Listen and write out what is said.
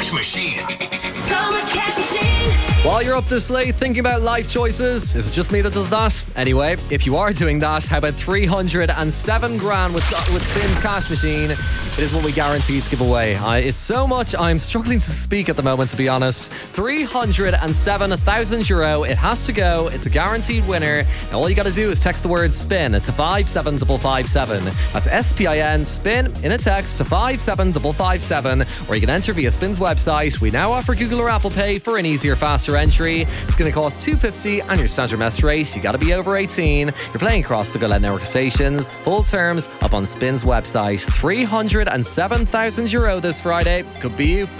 cash machine. So much cash machine. While you're up this late thinking about life choices, is it just me that does that? Anyway, if you are doing that, how about 307 grand with Spin's cash machine? It is what we guarantee to give away. It's so much, I'm struggling to speak at the moment, to be honest. 307,000 euro. It has to go. It's a guaranteed winner. And all you got to do is text the word SPIN to 57557. That's SPIN, SPIN, in a text to 57557. Or you can enter via Spin's website. We now offer Google or Apple Pay for an easier, faster entry. It's going to cost $2.50 and your standard message rate. You got to be over 18. You're playing across the Go Loud network stations. Full terms up on Spin's website. 307,000 euro this Friday. Could be you.